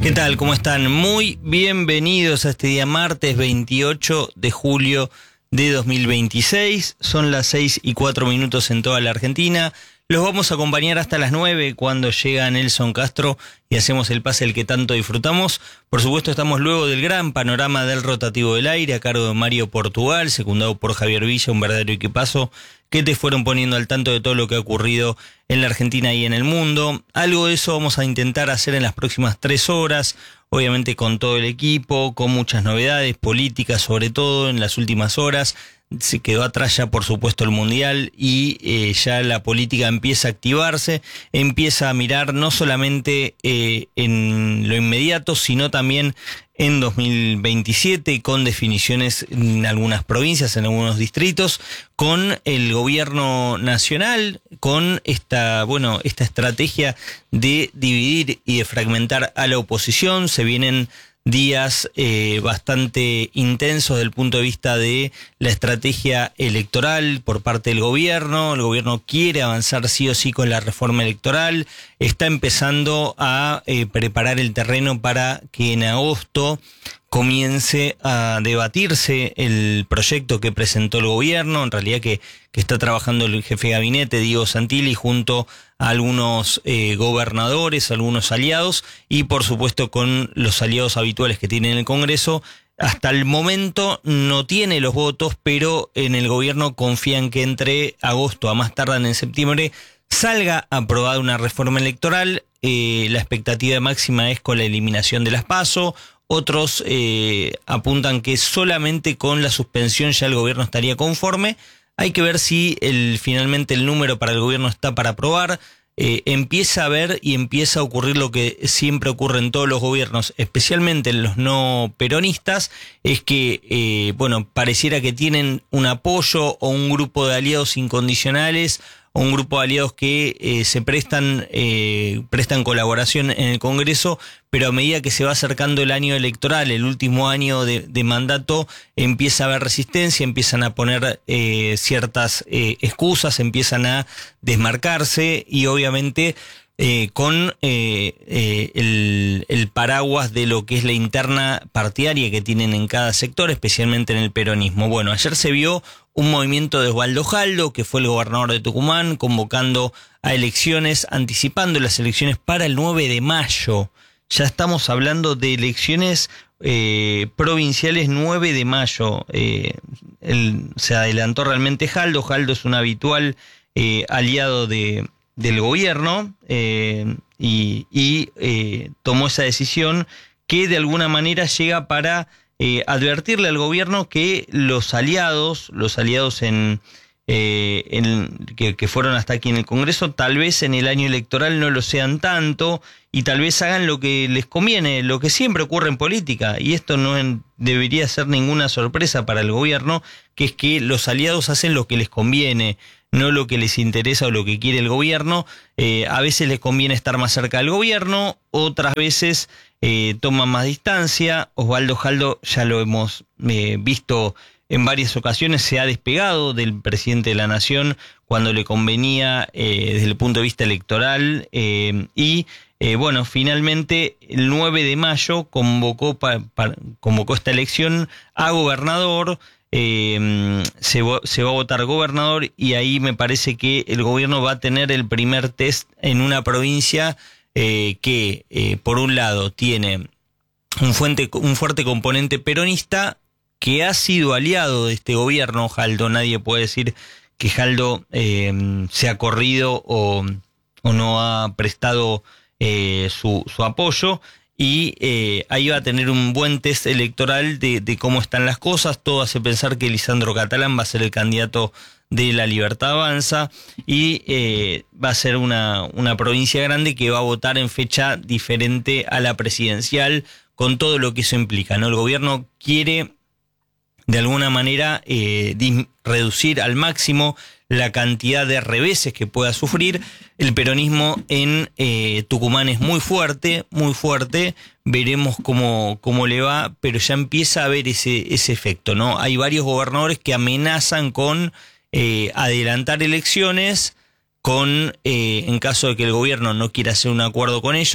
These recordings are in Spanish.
¿Qué tal? ¿Cómo están? Muy bienvenidos a este día martes 28 de julio de 2026. Son las 6:04 en toda la Argentina. Los vamos a acompañar hasta las 9 cuando llega Nelson Castro y hacemos el pase el que tanto disfrutamos. Por supuesto, estamos luego del gran panorama del rotativo del aire a cargo de Mario Portugal, secundado por Javier Villa, un verdadero equipazo que te fueron poniendo al tanto de todo lo que ha ocurrido en la Argentina y en el mundo. Algo de eso vamos a intentar hacer en las próximas 3 horas, obviamente con todo el equipo, con muchas novedades políticas, sobre todo en las últimas horas. Se quedó atrás ya, por supuesto, el Mundial y ya la política empieza a activarse, empieza a mirar no solamente en lo inmediato, sino también en 2027, con definiciones en algunas provincias, en algunos distritos, con el gobierno nacional, con esta estrategia de dividir y de fragmentar a la oposición. Se vienen días bastante intensos desde el punto de vista de la estrategia electoral por parte del gobierno. El gobierno quiere avanzar sí o sí con la reforma electoral, está empezando a preparar el terreno para que en agosto comience a debatirse el proyecto que presentó el gobierno, en realidad que está trabajando el jefe de gabinete, Diego Santilli, junto a algunos gobernadores, algunos aliados, y por supuesto con los aliados habituales que tiene en el Congreso. Hasta el momento no tiene los votos, pero en el gobierno confían que entre agosto a más tardar en septiembre salga aprobada una reforma electoral. La expectativa máxima es con la eliminación de las PASO. Otros apuntan que solamente con la suspensión ya el gobierno estaría conforme. Hay que ver si finalmente el número para el gobierno está para aprobar. Empieza a ver y empieza a ocurrir lo que siempre ocurre en todos los gobiernos, especialmente en los no peronistas, es que pareciera que tienen un apoyo o un grupo de aliados incondicionales, o un grupo de aliados que se prestan colaboración en el Congreso, pero a medida que se va acercando el año electoral, el último año de mandato, empieza a haber resistencia, empiezan a poner ciertas excusas, empiezan a desmarcarse y obviamente con el paraguas de lo que es la interna partidaria que tienen en cada sector, especialmente en el peronismo. Bueno, ayer se vio un movimiento de Osvaldo Jaldo, que fue el gobernador de Tucumán, convocando a elecciones, anticipando las elecciones para el 9 de mayo. Ya estamos hablando de elecciones provinciales 9 de mayo. Se adelantó realmente Jaldo. Jaldo es un habitual aliado del gobierno y tomó esa decisión que de alguna manera llega para advertirle al gobierno que los aliados que fueron hasta aquí en el Congreso, tal vez en el año electoral no lo sean tanto y tal vez hagan lo que les conviene, lo que siempre ocurre en política, y esto no debería ser ninguna sorpresa para el gobierno, que es que los aliados hacen lo que les conviene, no lo que les interesa o lo que quiere el gobierno. A veces les conviene estar más cerca del gobierno, otras veces toman más distancia. Osvaldo Jaldo, ya lo hemos visto en varias ocasiones, se ha despegado del presidente de la Nación cuando le convenía desde el punto de vista electoral finalmente el 9 de mayo convocó esta elección a gobernador. Se va a votar gobernador y ahí me parece que el gobierno va a tener el primer test en una provincia que por un lado tiene un fuerte componente peronista, que ha sido aliado de este gobierno. Jaldo, nadie puede decir que Jaldo se ha corrido o no ha prestado su apoyo, y ahí va a tener un buen test electoral de cómo están las cosas. Todo hace pensar que Lisandro Catalán va a ser el candidato de La Libertad Avanza y va a ser una provincia grande que va a votar en fecha diferente a la presidencial, con todo lo que eso implica, ¿no? El gobierno quiere de alguna manera reducir al máximo la cantidad de reveses que pueda sufrir. El peronismo en Tucumán es muy fuerte, veremos cómo le va, pero ya empieza a haber ese efecto, ¿no? Hay varios gobernadores que amenazan con adelantar elecciones, en caso de que el gobierno no quiera hacer un acuerdo con ellos,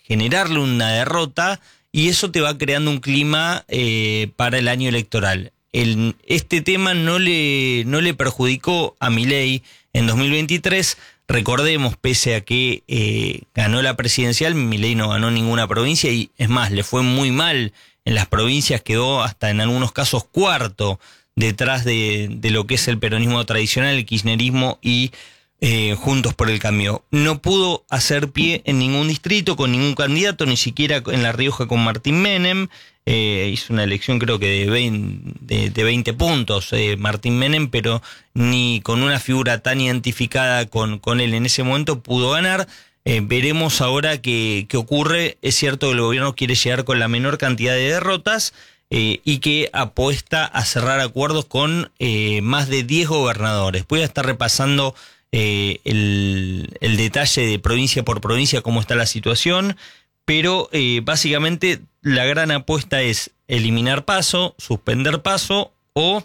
generarle una derrota y eso te va creando un clima para el año electoral. Este tema no le perjudicó a Milei en 2023. Recordemos, pese a que ganó la presidencial, Milei no ganó ninguna provincia y es más, le fue muy mal en las provincias, quedó hasta en algunos casos cuarto detrás de lo que es el peronismo tradicional, el kirchnerismo y Juntos por el Cambio. No pudo hacer pie en ningún distrito con ningún candidato, ni siquiera en La Rioja con Martín Menem. Hizo una elección creo que de 20 puntos Martín Menem, pero ni con una figura tan identificada con él en ese momento pudo ganar. Veremos ahora qué ocurre. Es cierto que el gobierno quiere llegar con la menor cantidad de derrotas y que apuesta a cerrar acuerdos con más de 10 gobernadores. Voy a estar repasando el detalle de provincia por provincia, cómo está la situación, pero básicamente la gran apuesta es eliminar PASO, suspender PASO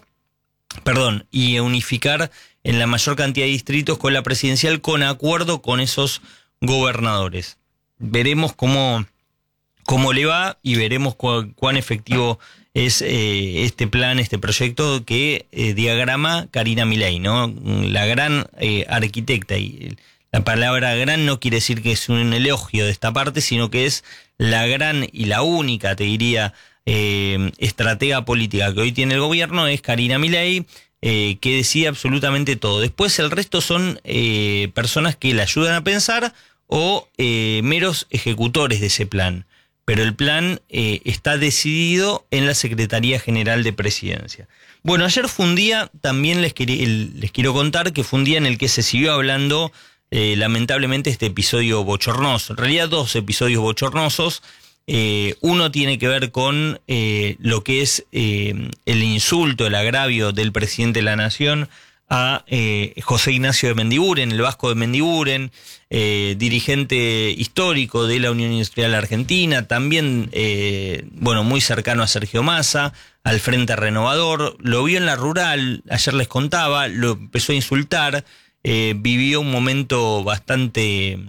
y unificar en la mayor cantidad de distritos con la presidencial con acuerdo con esos gobernadores. Veremos cómo le va y veremos cuán efectivo es este plan, este proyecto que diagrama Karina Milei, ¿no? La gran arquitecta, y la palabra gran no quiere decir que es un elogio de esta parte, sino que es la gran y la única, te diría, estratega política que hoy tiene el gobierno, es Karina Milei, que decide absolutamente todo. Después el resto son personas que le ayudan a pensar o meros ejecutores de ese plan. Pero el plan está decidido en la Secretaría General de Presidencia. Bueno, ayer fue un día, también les quiero contar que fue un día en el que se siguió hablando lamentablemente este episodio bochornoso. En realidad 2 episodios bochornosos. Uno tiene que ver con lo que es el insulto, el agravio del presidente de la Nación a José Ignacio de Mendiguren, el Vasco de Mendiguren, dirigente histórico de la Unión Industrial Argentina, también muy cercano a Sergio Massa, al Frente Renovador. Lo vio en la rural, ayer les contaba, lo empezó a insultar, vivió un momento bastante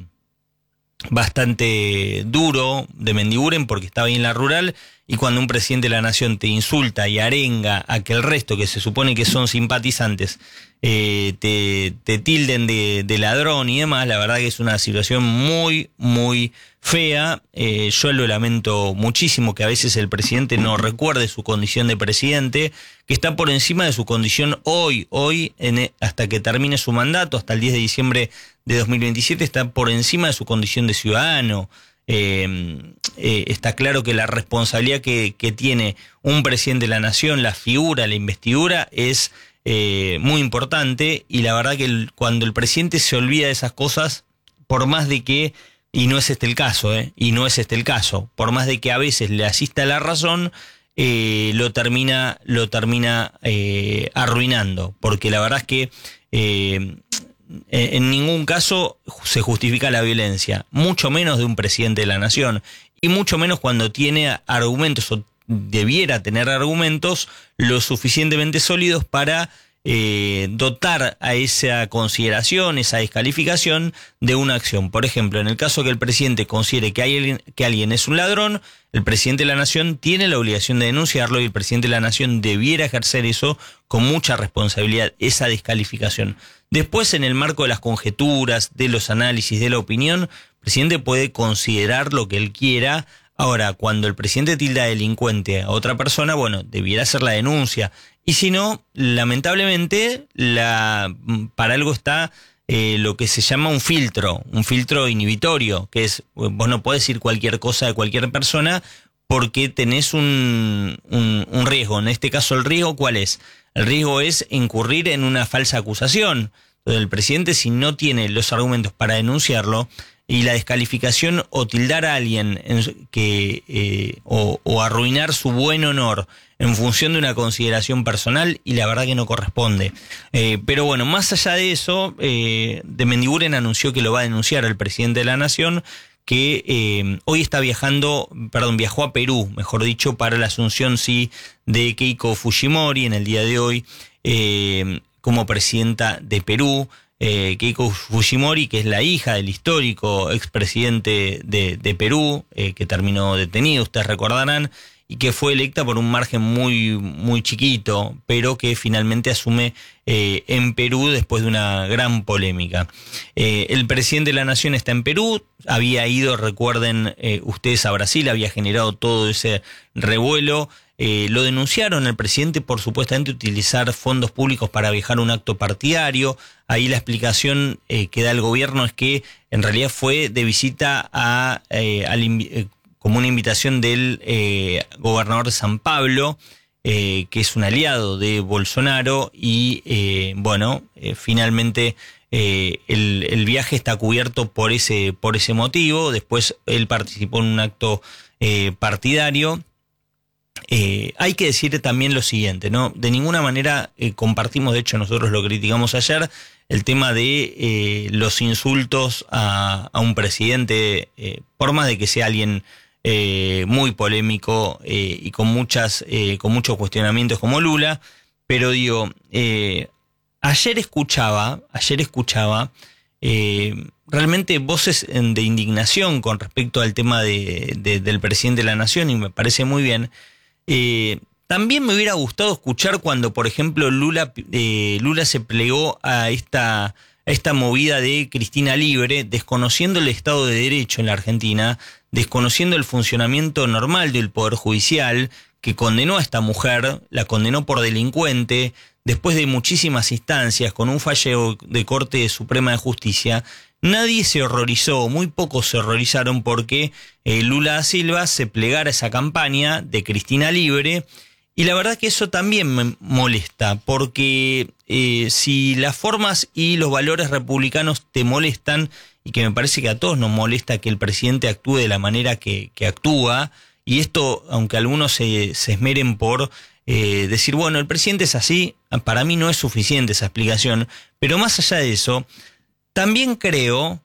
duro de Mendiguren porque estaba ahí en la rural, y cuando un presidente de la Nación te insulta y arenga a que el resto, que se supone que son simpatizantes, te tilden de ladrón y demás, la verdad que es una situación muy, muy fea. Yo lo lamento muchísimo que a veces el presidente no recuerde su condición de presidente, que está por encima de su condición hoy hasta que termine su mandato, hasta el 10 de diciembre de 2027, está por encima de su condición de ciudadano. Está claro que la responsabilidad que tiene un presidente de la Nación, la figura, la investidura, es muy importante, y la verdad que cuando el presidente se olvida de esas cosas, por más de que, y no es este el caso, por más de que a veces le asista la razón, lo termina arruinando, porque la verdad es que en ningún caso se justifica la violencia, mucho menos de un presidente de la Nación, y mucho menos cuando tiene argumentos o debiera tener argumentos lo suficientemente sólidos para dotar a esa consideración, esa descalificación de una acción. Por ejemplo, en el caso que el presidente considere que alguien es un ladrón, el presidente de la Nación tiene la obligación de denunciarlo, y el presidente de la Nación debiera ejercer eso con mucha responsabilidad, esa descalificación. Después, en el marco de las conjeturas, de los análisis, de la opinión, el presidente puede considerar lo que él quiera. Ahora, cuando el presidente tilda de delincuente a otra persona, debiera hacer la denuncia. Y si no, lamentablemente, para algo está lo que se llama un filtro inhibitorio, que es, vos no podés decir cualquier cosa de cualquier persona porque tenés un riesgo. En este caso, ¿el riesgo cuál es? El riesgo es incurrir en una falsa acusación. Entonces, el presidente, si no tiene los argumentos para denunciarlo, y la descalificación o tildar a alguien o arruinar su buen honor en función de una consideración personal, y la verdad que no corresponde. Pero bueno, más allá de eso, de Mendiguren anunció que lo va a denunciar al presidente de la Nación, que hoy viajó a Perú, mejor dicho, para la asunción de Keiko Fujimori en el día de hoy como presidenta de Perú. Keiko Fujimori, que es la hija del histórico expresidente de Perú, que terminó detenido, ustedes recordarán, y que fue electa por un margen muy chiquito, pero que finalmente asume en Perú después de una gran polémica. El presidente de la Nación está en Perú, había ido, recuerden ustedes, a Brasil, había generado todo ese revuelo. Lo denunciaron al presidente por supuestamente utilizar fondos públicos para viajar a un acto partidario. Ahí la explicación que da el gobierno es que en realidad fue de visita como una invitación del gobernador de San Pablo, que es un aliado de Bolsonaro, y finalmente el viaje está cubierto por ese motivo. Después él participó en un acto partidario. Hay que decir también lo siguiente, ¿no? De ninguna manera compartimos, de hecho nosotros lo criticamos ayer, el tema de los insultos a un presidente, por más de que sea alguien muy polémico y con muchos cuestionamientos como Lula, pero digo, ayer escuchaba realmente voces de indignación con respecto al tema del presidente de la Nación, y me parece muy bien. También me hubiera gustado escuchar cuando, por ejemplo, Lula se plegó a esta movida de Cristina Libre, desconociendo el Estado de Derecho en la Argentina, desconociendo el funcionamiento normal del Poder Judicial, que condenó a esta mujer, la condenó por delincuente, después de muchísimas instancias, con un fallo de Corte Suprema de Justicia. Nadie se horrorizó, muy pocos se horrorizaron porque Lula da Silva se plegara a esa campaña de Cristina Libre, y la verdad que eso también me molesta, porque si las formas y los valores republicanos te molestan, y que me parece que a todos nos molesta que el presidente actúe de la manera que actúa, y esto, aunque algunos se esmeren por decir, bueno, el presidente es así, para mí no es suficiente esa explicación, pero más allá de eso, también creo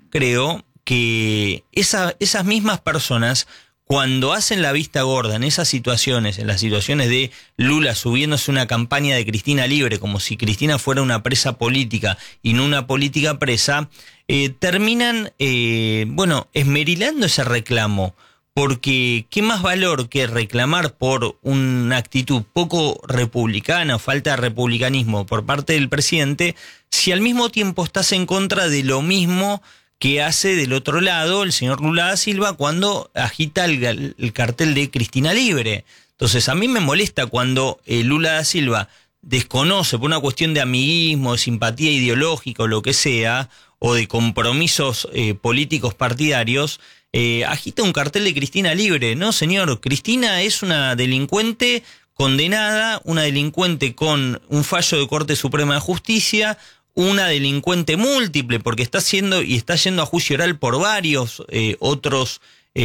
que esas mismas personas, cuando hacen la vista gorda en esas situaciones, en las situaciones de Lula subiéndose una campaña de Cristina Libre, como si Cristina fuera una presa política y no una política presa, terminan, esmerilando ese reclamo. Porque qué más valor que reclamar por una actitud poco republicana o falta de republicanismo por parte del presidente, si al mismo tiempo estás en contra de lo mismo que hace del otro lado el señor Lula da Silva cuando agita el cartel de Cristina Libre. Entonces a mí me molesta cuando Lula da Silva desconoce por una cuestión de amiguismo, de simpatía ideológica o lo que sea, o de compromisos políticos partidarios, agita un cartel de Cristina Libre. No, señor, Cristina es una delincuente condenada, una delincuente con un fallo de Corte Suprema de Justicia, una delincuente múltiple, porque está yendo a juicio oral por varios otros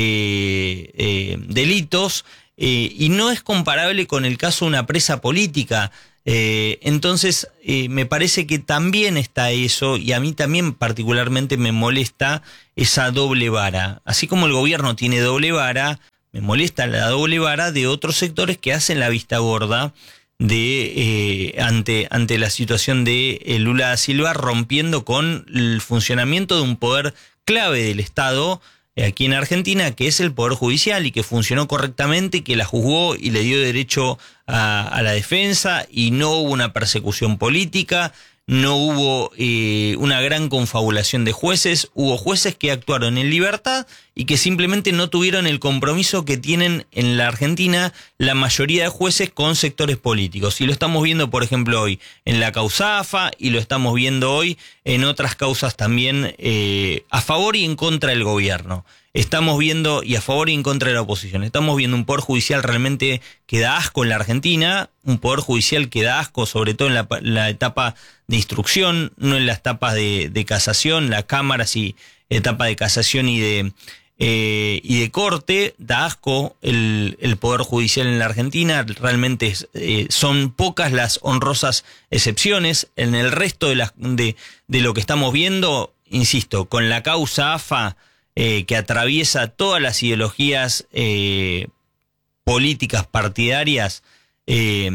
delitos, y no es comparable con el caso de una presa política. Entonces me parece que también está eso, y a mí también particularmente me molesta esa doble vara. Así como el gobierno tiene doble vara, me molesta la doble vara de otros sectores que hacen la vista gorda ante la situación de Lula da Silva, rompiendo con el funcionamiento de un poder clave del Estado aquí en Argentina, que es el Poder Judicial, y que funcionó correctamente, que la juzgó y le dio derecho a la defensa, y no hubo una persecución política, no hubo una gran confabulación de jueces, hubo jueces que actuaron en libertad y que simplemente no tuvieron el compromiso que tienen en la Argentina la mayoría de jueces con sectores políticos. Y lo estamos viendo, por ejemplo, hoy en la causa AFA, y lo estamos viendo hoy en otras causas también a favor y en contra del gobierno. Estamos viendo, y a favor y en contra de la oposición, estamos viendo un poder judicial realmente que da asco en la Argentina, un poder judicial que da asco sobre todo en la etapa de instrucción, no en las etapas de casación, las cámaras y etapa de casación y de corte. Da asco el poder judicial en la Argentina, realmente son pocas las honrosas excepciones. En el resto de lo que estamos viendo, insisto, con la causa AFA, que atraviesa todas las ideologías políticas partidarias,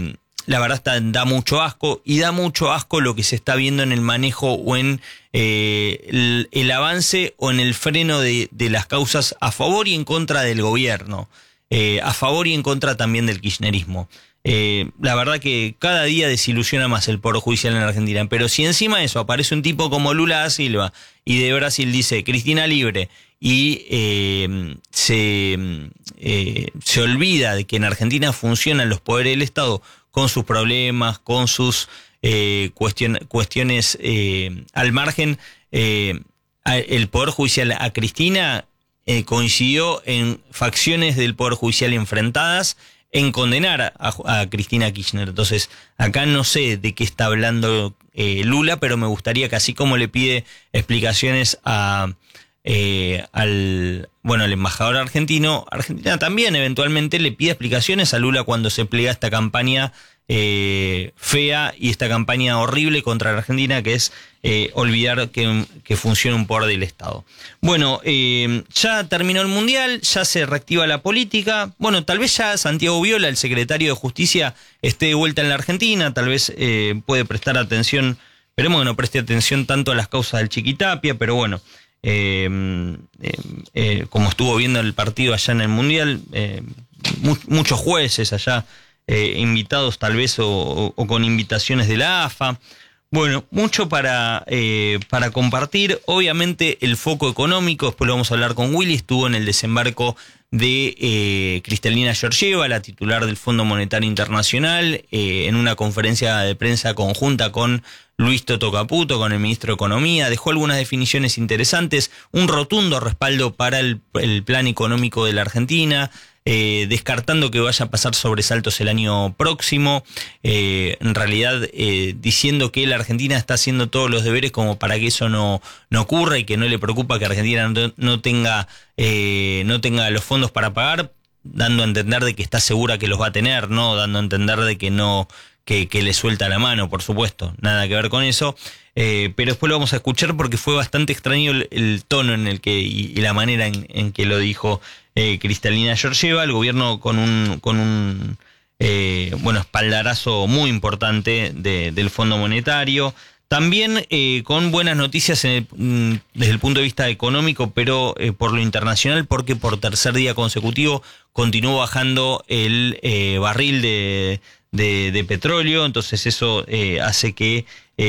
la verdad da mucho asco, y da mucho asco lo que se está viendo en el manejo o en el avance o en el freno de las causas a favor y en contra del gobierno, a favor y en contra también del kirchnerismo. La verdad que cada día desilusiona más el Poder Judicial en Argentina, pero si encima de eso aparece un tipo como Lula da Silva y de Brasil dice Cristina libre y se olvida de que en Argentina funcionan los poderes del Estado con sus problemas, con sus cuestiones al margen, el Poder Judicial a Cristina coincidió en facciones del Poder Judicial enfrentadas en condenar a Cristina Kirchner. Entonces, acá no sé de qué está hablando Lula, pero me gustaría que así como le pide explicaciones al embajador argentino, Argentina también eventualmente le pide explicaciones a Lula cuando se pliega esta campaña fea y esta campaña horrible contra la Argentina, que es olvidar que funciona un poder del Estado. Bueno, ya terminó el Mundial, ya se reactiva la política. Bueno, tal vez ya Santiago Viola, el secretario de Justicia, esté de vuelta en la Argentina, tal vez puede prestar atención, esperemos que no preste atención tanto a las causas del Chiquitapia, pero bueno, como estuvo viendo el partido allá en el Mundial, muchos jueces allá invitados tal vez o con invitaciones de la AFA. Bueno, mucho para compartir. Obviamente el foco económico, después lo vamos a hablar con Willy, estuvo en el desembarco de Kristalina Georgieva, la titular del Fondo Monetario Internacional, en una conferencia de prensa conjunta con Luis Toto Caputo, con el ministro de Economía. Dejó algunas definiciones interesantes, un rotundo respaldo para el plan económico de la Argentina, descartando que vaya a pasar sobresaltos el año próximo, en realidad diciendo que la Argentina está haciendo todos los deberes como para que eso no ocurra y que no le preocupa que Argentina no tenga los fondos para pagar, dando a entender de que está segura que los va a tener, no dando a entender de que no que le suelta la mano, por supuesto, nada que ver con eso. Pero después lo vamos a escuchar porque fue bastante extraño el tono en el que y la manera en que lo dijo Kristalina Georgieva. El gobierno con un espaldarazo muy importante del Fondo Monetario. También con buenas noticias desde el punto de vista económico, pero por lo internacional, porque por tercer día consecutivo continuó bajando el barril de petróleo. Entonces eso hace que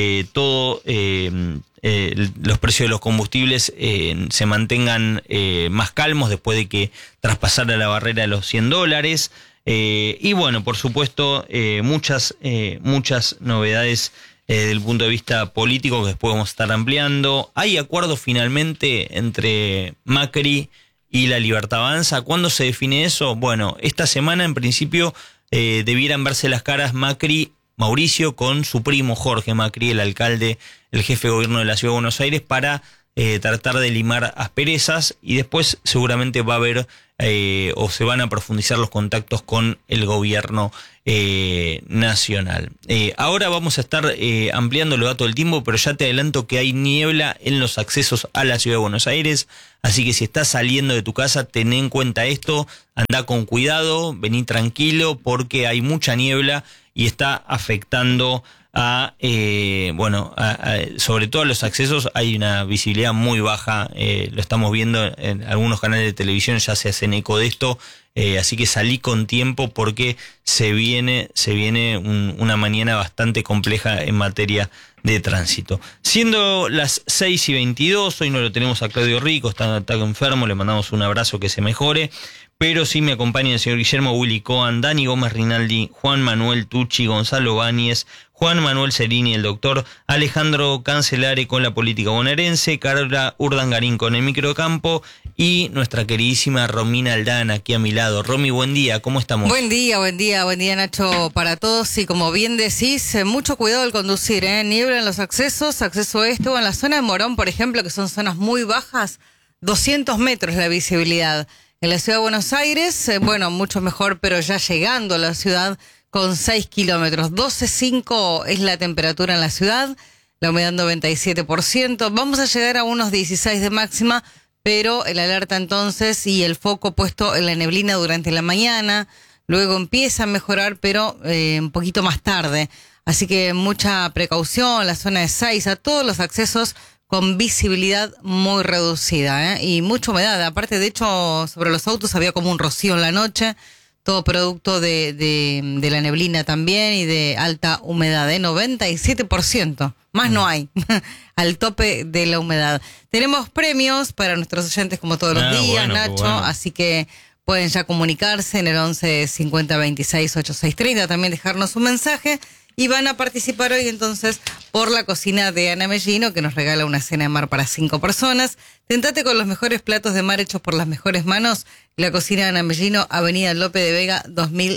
los precios de los combustibles se mantengan más calmos después de que traspasara la barrera de los $100. Y bueno, por supuesto, muchas novedades desde el punto de vista político que después vamos a estar ampliando. Hay acuerdo finalmente entre Macri y la Libertad Avanza. ¿Cuándo se define eso? Bueno, esta semana en principio debieran verse las caras Mauricio con su primo Jorge Macri, el alcalde, el jefe de gobierno de la Ciudad de Buenos Aires, para tratar de limar asperezas, y después seguramente va a haber o se van a profundizar los contactos con el gobierno nacional. Ahora vamos a estar ampliando los datos del tiempo, pero ya te adelanto que hay niebla en los accesos a la Ciudad de Buenos Aires, así que si estás saliendo de tu casa, ten en cuenta esto, anda con cuidado, vení tranquilo, porque hay mucha niebla y está afectando sobre todo los accesos. Hay una visibilidad muy baja, lo estamos viendo en algunos canales de televisión, ya se hacen eco de esto, así que salí con tiempo porque se viene una mañana bastante compleja en materia de tránsito. Siendo las 6:22, hoy no lo tenemos a Claudio Rico, está enfermo, le mandamos un abrazo, que se mejore. Pero sí me acompaña el señor Guillermo Willy Cohen, Dani Gómez Rinaldi, Juan Manuel Tucci, Gonzalo Báñez, Juan Manuel Cerini, el doctor Alejandro Cancelare con la política bonaerense, Carla Urdangarín con el microcampo y nuestra queridísima Romina Aldana aquí a mi lado. Romy, buen día, ¿cómo estamos? Buen día Nacho para todos, y como bien decís, mucho cuidado al conducir, niebla en los acceso este o en la zona de Morón, por ejemplo, que son zonas muy bajas, 200 metros la visibilidad. En la Ciudad de Buenos Aires, mucho mejor, pero ya llegando a la ciudad con 6 kilómetros. 12,5 es la temperatura en la ciudad, la humedad 97%. Vamos a llegar a unos 16 de máxima, pero el alerta entonces y el foco puesto en la neblina durante la mañana. luego empieza a mejorar, pero un poquito más tarde. Así que mucha precaución, la zona de Seiza, todos los accesos con visibilidad muy reducida, y mucha humedad. Aparte, de hecho, sobre los autos había como un rocío en la noche, todo producto de la neblina también y de alta humedad, 97%. Más no hay, al tope de la humedad. Tenemos premios para nuestros oyentes como todos los días, bueno, Nacho, bueno. Así que pueden ya comunicarse en el 11 50 26 86 30, también dejarnos un mensaje. Y van a participar hoy entonces por la cocina de Ana Mellino, que nos regala una cena de mar para 5 personas. Tentate con los mejores platos de mar hechos por las mejores manos. La cocina de Ana Mellino, Avenida Lope de Vega,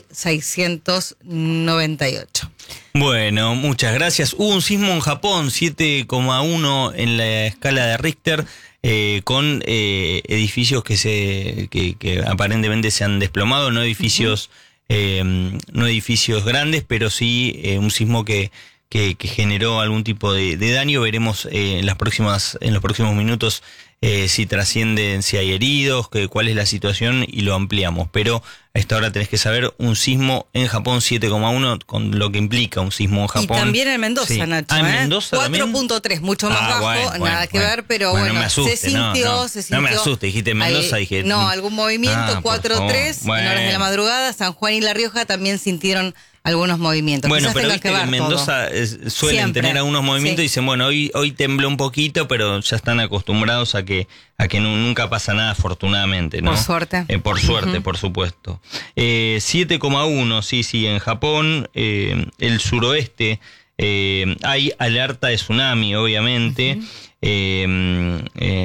2698. Bueno, muchas gracias. Hubo un sismo en Japón, 7,1 en la escala de Richter, con edificios que aparentemente se han desplomado, no edificios... no edificios grandes, pero sí un sismo que generó algún tipo de daño. Veremos en los próximos minutos si trascienden, si hay heridos, cuál es la situación y lo ampliamos. Pero a esta hora tenés que saber, un sismo en Japón 7,1, con lo que implica un sismo en Japón. Y también en Mendoza, sí. Nacho. ¿En Mendoza 4.3, mucho más bajo, nada que ver, pero bueno, no me asuste, se sintió. No me asuste, dijiste Mendoza, dije... No, algún movimiento, 4.3, en horas de la madrugada. San Juan y La Rioja también sintieron algunos movimientos. Bueno, quizás pero viste que en Mendoza suelen siempre tener algunos movimientos, sí. Y dicen, bueno, hoy tembló un poquito, pero ya están acostumbrados a que nunca pasa nada, afortunadamente, ¿no? Por suerte. Por suerte, por supuesto. 7,1, sí, en Japón, el suroeste, hay alerta de tsunami, obviamente. El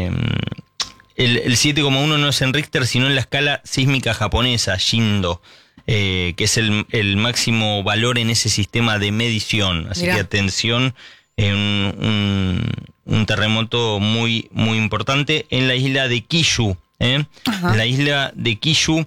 7,1 no es en Richter, sino en la escala sísmica japonesa, Shindo. Que es el máximo valor en ese sistema de medición. Así Mirá. Que atención, un terremoto muy, muy importante en la isla de Kyushu. En la isla de Kyushu,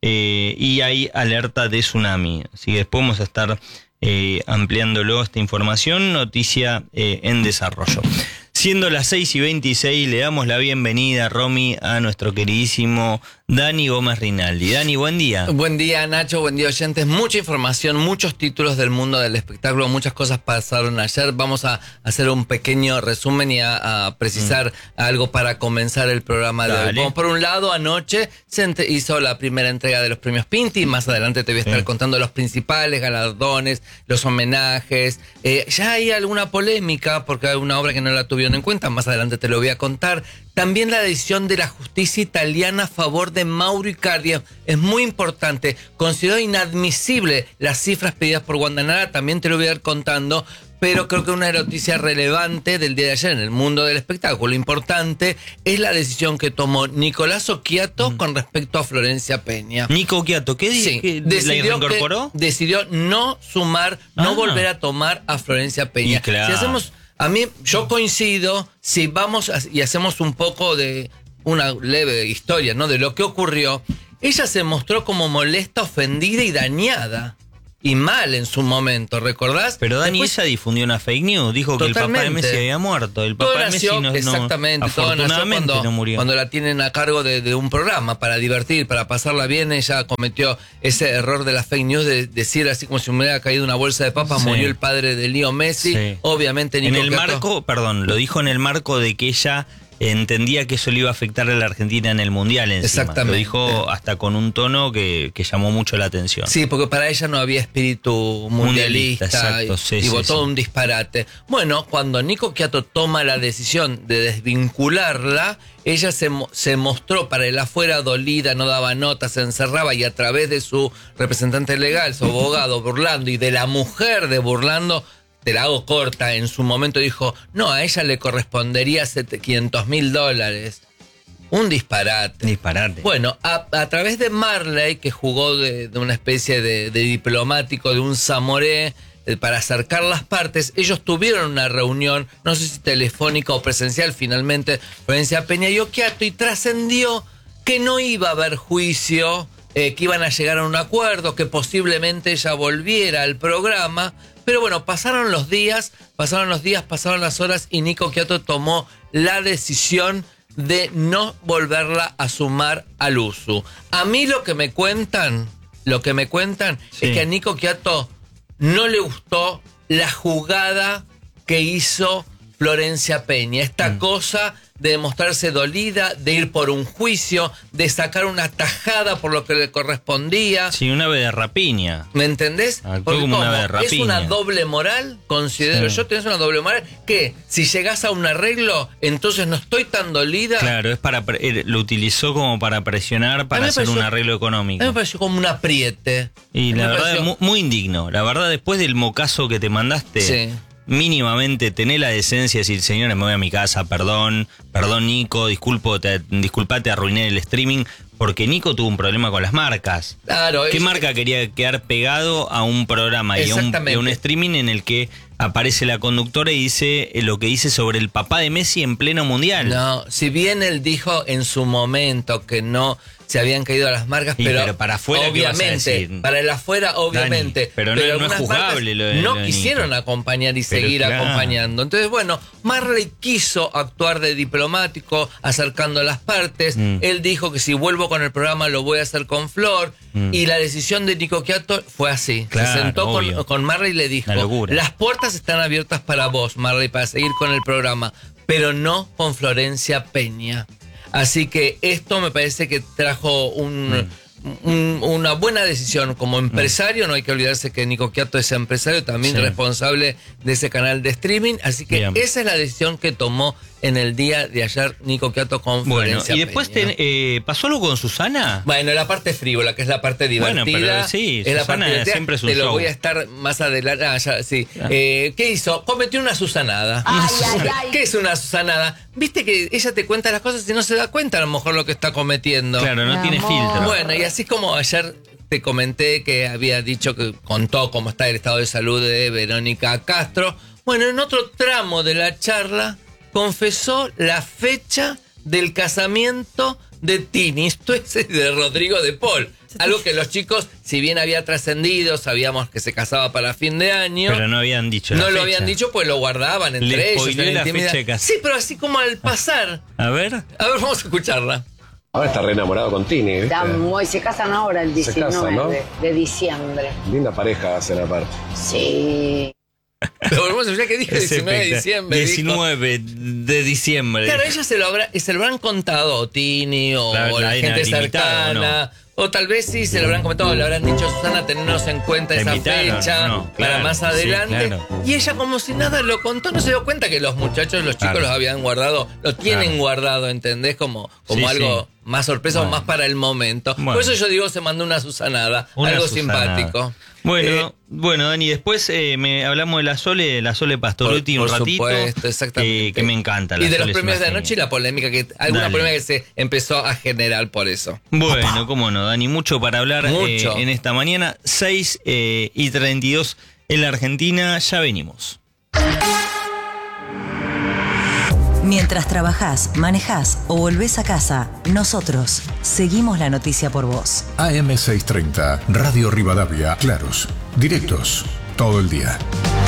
y hay alerta de tsunami. Así que después vamos a estar ampliándolo esta información. Noticia en desarrollo. Siendo las 6:26, le damos la bienvenida, Romy, a nuestro queridísimo Dani Gómez Rinaldi. Dani, buen día. Buen día, Nacho, buen día, oyentes. Mucha información, muchos títulos del mundo del espectáculo, muchas cosas pasaron ayer. Vamos a hacer un pequeño resumen y a precisar algo para comenzar el programa de hoy. Como por un lado, anoche se hizo la primera entrega de los premios Pinti. Más adelante te voy a estar contando los principales galardones, los homenajes. Ya hay alguna polémica porque hay una obra que no la tuvieron en cuenta. Más adelante te lo voy a contar. También la decisión de la justicia italiana a favor de Mauro Icardi es muy importante. Consideró inadmisible las cifras pedidas por Guandanara, también te lo voy a ir contando, pero creo que una noticia relevante del día de ayer en el mundo del espectáculo importante es la decisión que tomó Nicolás Occhiato con respecto a Florencia Peña. Nico Occhiato, ¿qué dice? Sí, ¿la reincorporó? Decidió no sumar, no volver a tomar a Florencia Peña. Claro. Si hacemos... yo coincido, si vamos y hacemos un poco de una leve historia, ¿no? De lo que ocurrió, ella se mostró como molesta, ofendida y dañada. Y mal en su momento, ¿recordás? Pero Dani, ella difundió una fake news, dijo que el papá de Messi había muerto. El papá de Messi exactamente, afortunadamente no murió. Cuando la tienen a cargo de un programa para divertir, para pasarla bien, ella cometió ese error de la fake news de decir así como si me hubiera caído una bolsa de papas, murió el padre de Leo Messi. Sí. Obviamente Nico lo dijo en el marco de que ella entendía que eso le iba a afectar a la Argentina en el Mundial encima. Exactamente. Lo dijo hasta con un tono que llamó mucho la atención. Sí, porque para ella no había espíritu mundialista. Exacto, y votó un disparate. Bueno, cuando Nico Occhiato toma la decisión de desvincularla, ella se mostró para el afuera dolida, no daba notas, se encerraba y a través de su representante legal, su abogado Burlando y de la mujer de Burlando, te la hago corta, en su momento dijo, no, a ella le correspondería $500,000. Un disparate. Bueno, a través de Marley, que jugó de una especie de diplomático, de un Zamoré, para acercar las partes, ellos tuvieron una reunión, no sé si telefónica o presencial, finalmente, Florencia Peña y Occhiato, y trascendió que no iba a haber juicio, que iban a llegar a un acuerdo, que posiblemente ella volviera al programa. Pero bueno, pasaron los días, pasaron las horas y Nico Occhiato tomó la decisión de no volverla a sumar al USU. A mí lo que me cuentan lo que me cuentan Sí. es que a Nico Quiato no le gustó la jugada que hizo Florencia Peña. Esta cosa de demostrarse dolida, de ir por un juicio, de sacar una tajada por lo que le correspondía. Sí, una ave de rapiña. ¿Me entendés? Actuó Porque como una ¿cómo? ave de rapiña. Es una doble moral, considero Sí. yo, tenés una doble moral, que si llegás a un arreglo, entonces no estoy tan dolida. Claro, es lo utilizó como para presionar, para me hacer un pareció- arreglo A mí económico. me pareció como un apriete. Y Me la verdad pareció- es muy indigno. La verdad, después del mocazo que te mandaste, Sí. mínimamente tené la decencia de decir, señores, me voy a mi casa, perdón Nico, disculpate, arruiné el streaming, porque Nico tuvo un problema con las marcas. Claro, ¿Qué es- marca quería quedar pegado a un programa y a Exactamente. un streaming en el que aparece la conductora y dice lo que dice sobre el papá de Messi en pleno mundial? No, si bien él dijo en su momento que no se habían caído las marcas, Y pero, pero para afuera, ¿qué vas a obviamente, decir? para el afuera, obviamente. Dani, pero no es algunas juzgable marcas lo de no Nico. quisieron acompañar y Pero seguir claro. acompañando. Entonces, bueno, Marley quiso actuar de diplomático, acercando las partes. Él dijo que si vuelvo con el programa lo voy a hacer con Flor. Y la decisión de Nico Quiato fue así. Claro, Se sentó obvio. con Marley y le dijo: Una locura. las puertas están abiertas para vos, Marley, para seguir con el programa, pero no con Florencia Peña. Así que esto me parece que trajo una buena decisión como empresario. No hay que olvidarse que Nico Quiato es empresario, también Sí. responsable de ese canal de streaming. Así que Bien. esa es la decisión que tomó en el día de ayer Nico Quiato con Bueno, Florencia y después Peña. ¿pasó algo con Susana? Bueno, la parte frívola, que es la parte Bueno, divertida. pero sí, es la Susana parte divertida. siempre es un Te lo show. voy a estar más adelante. Sí. ¿Qué hizo? Cometió una Susanada. ¿Qué es una Susanada? Viste que ella te cuenta las cosas y no se da cuenta a lo mejor lo que está cometiendo. Claro, no Mi tiene amor. filtro. Bueno, y así como ayer te comenté que había dicho que contó cómo está el estado de salud de Verónica Castro, bueno, en otro tramo de la charla confesó la fecha del casamiento de Tini, esto es de Rodrigo de Paul. Algo que los chicos, si bien había trascendido, sabíamos que se casaba para fin de año. Pero no habían dicho la No lo fecha. habían dicho, pues lo guardaban entre Le ellos. spoileó en la intimidad. fecha de casa. Sí, pero así como al pasar. A ver. A ver, vamos a escucharla. Ahora está re enamorado con Tini, ¿viste? Está muy, se casan ahora el 19 casan, ¿no? de diciembre. Linda pareja hacen aparte. Sí. Lo volvemos a escuchar que dijo Es 19 de espectacular. diciembre. dijo. 19 de diciembre. Claro, ella se lo habrán contado, o Tini, o La la gente invitaron, cercana. O tal vez sí se lo habrán comentado, le habrán dicho, Susana, tenernos en cuenta La esa invitaron, fecha no, para claro, más sí, adelante. claro. Y ella como si nada lo contó, no se dio cuenta que los muchachos, los chicos Claro. los habían guardado, lo tienen Claro. guardado, ¿entendés? Como Sí, algo sí. más sorpresa o Bueno. más para el momento. Bueno. Por eso yo digo, se mandó una Susanada, Una algo Susanada. simpático. Bueno, Dani, después hablamos de la Sole Pastoruti un ratito. Supuesto, exactamente. Que me encanta. Y de los Sole es premios una de anoche y genia. la polémica alguna Dale. polémica que se empezó a generar por eso. Bueno, cómo no, Dani, mucho para hablar Mucho. en esta mañana. 6:32 en la Argentina, ya venimos. Mientras trabajás, manejás o volvés a casa, nosotros seguimos la noticia por vos. AM630, Radio Rivadavia, claros, directos, todo el día.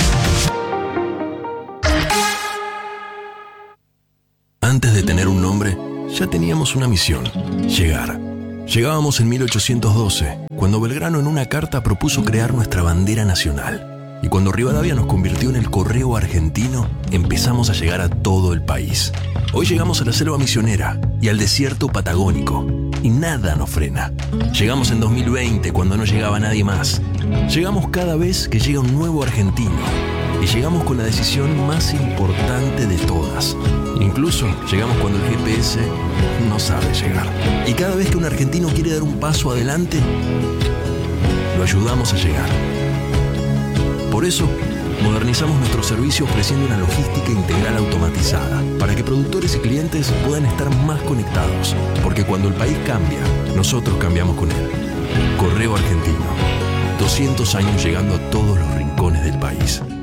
Antes de tener un nombre, ya teníamos una misión: llegar. Llegábamos en 1812, cuando Belgrano en una carta propuso crear nuestra bandera nacional. Y cuando Rivadavia nos convirtió en el correo argentino, empezamos a llegar a todo el país. Hoy llegamos a la selva misionera y al desierto patagónico, y nada nos frena. Llegamos en 2020, cuando no llegaba nadie más. Llegamos cada vez que llega un nuevo argentino. Y llegamos con la decisión más importante de todas. Incluso llegamos cuando el GPS no sabe llegar. Y cada vez que un argentino quiere dar un paso adelante, lo ayudamos a llegar. Por eso, modernizamos nuestro servicio ofreciendo una logística integral automatizada para que productores y clientes puedan estar más conectados. Porque cuando el país cambia, nosotros cambiamos con él. Correo Argentino. 200 años llegando a todos los rincones del país.